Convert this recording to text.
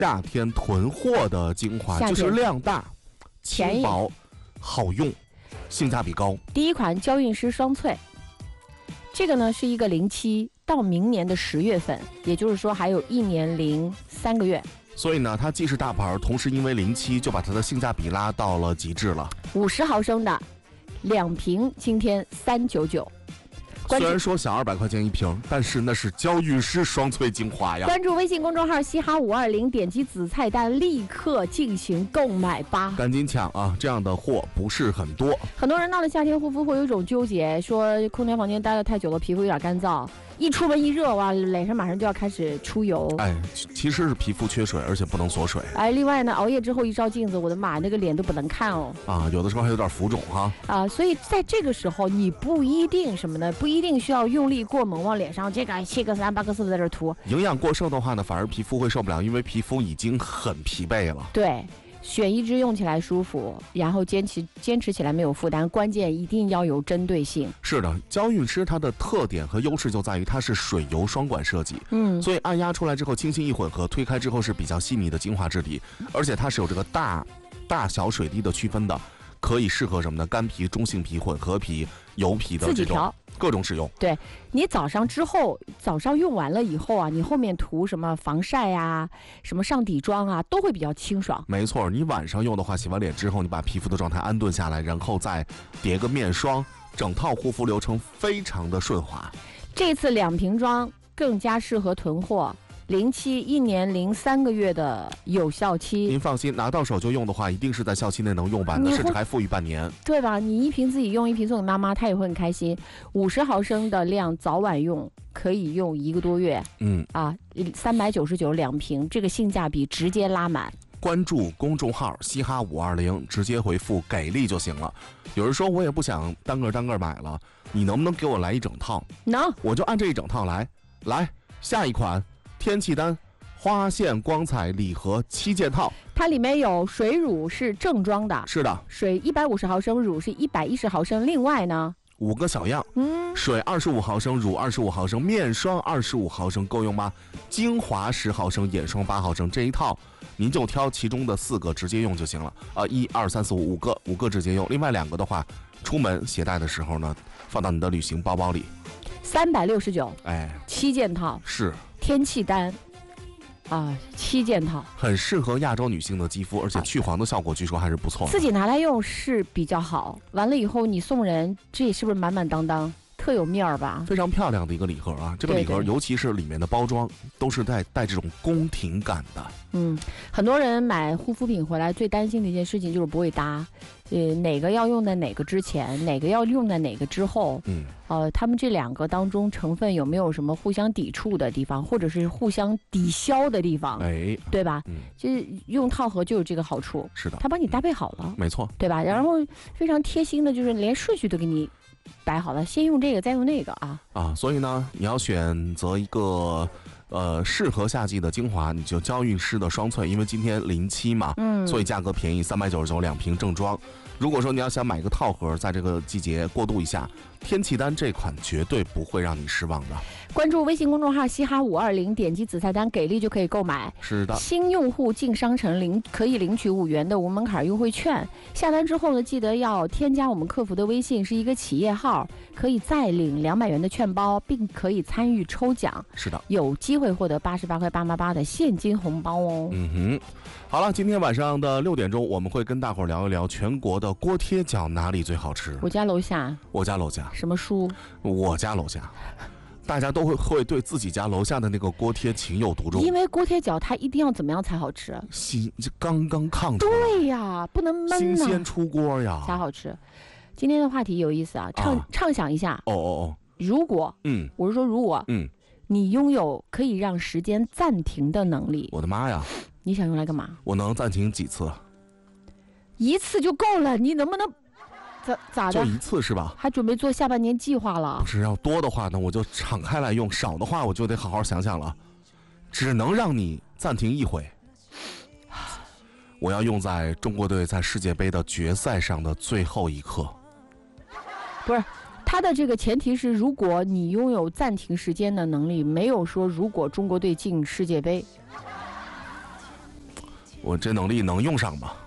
夏天囤货的精华，就是量大、轻薄、好用、性价比高。 第一款娇韵诗双萃，这个呢是一个07到明年的10月份，也就是说还有1年03个月。 所以呢，它既是大牌，同时因为07就把它的性价比拉到了极致了。 50毫升的2瓶，今天399。 虽然说小200块钱一瓶，但是那是娇韵诗双萃精华呀。 关注微信公众号嘻哈520，点击子菜单立刻进行购买吧， 赶紧抢啊！这样的货不是很多。 很多人到了夏天护肤会有一种纠结，说空调房间待了太久了，皮肤有点干燥，一出门一热哇，脸上马上就要开始出油。 其实是皮肤缺水，而且不能锁水。 另外呢，熬夜之后一照镜子，我的妈，那个脸都不能看哦。 有的时候还有点浮肿哈。 所以在这个时候，你不一定什么呢？不一定需要用力过猛往脸上这个7个3、8个4在这涂。 营养过剩的话呢，反而皮肤会受不了，因为皮肤已经很疲惫了。 对。选一支用起来舒服，然后坚持起来没有负担，关键一定要有针对性。 是的，娇韵诗它的特点和优势就在于它是水油双管设计，所以按压出来之后轻轻一混合，推开之后是比较细腻的精华质地，而且它是有这个大小水滴的区分的，可以适合什么呢？干皮、中性皮、混合皮、油皮的这种各种使用。 对，你早上用完了以后啊，你后面涂什么防晒啊，什么上底妆啊，都会比较清爽。 没错，你晚上用的话，洗完脸之后，你把皮肤的状态安顿下来，然后再叠个面霜，整套护肤流程非常的顺滑。 这次2瓶装更加适合囤货。1年03个月的有效期， 您放心，拿到手就用的话，一定是在效期内能用完的，甚至还富裕半年， 对吧？你一瓶自己用，一瓶送给妈妈，她也会很开心。50毫升的量，早晚用可以用1个多月。399 2瓶，这个性价比直接拉满。 关注公众号嘻哈520，直接回复给力就行了。有人说我也不想单个买了，你能不能给我来一整套？ 能， 我就按这一整套来。下一款天气丹花线光彩礼盒7件套， 它里面有水乳是正装的， 是的， 水150毫升，乳是110毫升，另外呢 5个小样，水25毫升，乳25毫升，面霜25毫升，够用吗？精华10毫升，眼霜8毫升，这一套您就挑其中的4个直接用就行了。1、2、3、4、5个直接用，另外2个的话，出门携带的时候呢，放到你的旅行包包里。 369， 7件套， 是天气丹7件套， 很适合亚洲女性的肌肤，而且去黄的效果据说还是不错的。 自己拿来用是比较好，完了以后你送人，这是不是满满当当，特有面儿吧？ 非常漂亮的一个礼盒啊！这个礼盒，尤其是里面的包装，都是带这种宫廷感的。 很多人买护肤品回来最担心的一件事情就是不会搭，哪个要用在哪个之前，哪个要用在哪个之后。他们这2个当中成分有没有什么互相抵触的地方，或者是互相抵消的地方？对吧？就是用套盒就有这个好处。 是的， 它帮你搭配好了， 没错， 对吧？然后非常贴心的，就是连顺序都给你摆好了，先用这个，再用那个所以呢，你要选择一个适合夏季的精华，你就娇韵诗的双萃，因为今天07嘛，所以价格便宜，399 2瓶正装。如果说你要想买一个套盒，在这个季节过渡一下，天气丹这款绝对不会让你失望的。 关注微信公众号嘻哈520，点击紫菜单给力就可以购买。 是的， 新用户进商城可以领取5元的无门槛优惠券。下单之后呢，记得要添加我们客服的微信，是一个企业号，可以再领200元的券包，并可以参与抽奖。 是的， 有机会获得88块888的现金红包哦。 好了，今天晚上的6点钟，我们会跟大伙儿聊一聊全国的锅贴饺哪里最好吃。 我家楼下。 什么书？ 我家楼下。大家都会对自己家楼下的那个锅贴情有独钟， 因为锅贴饺它一定要怎么样才好吃？ 刚刚炕出来， 对呀，不能焖新鲜出锅呀， 才好吃。今天的话题有意思畅想一下。如果我是说如果你拥有可以让时间暂停的能力， 我的妈呀， 你想用来干嘛？ 我能暂停几次 ？1次就够了，你能不能咋的？ 就1次是吧？ 还准备做下半年计划了？ 不是，要多的话呢，我就敞开来用；少的话，我就得好好想想了。只能让你暂停1回。我要用在中国队在世界杯的决赛上的最后一刻。 不是，它的这个前提是，如果你拥有暂停时间的能力，没有说如果中国队进世界杯。 我这能力能用上吗？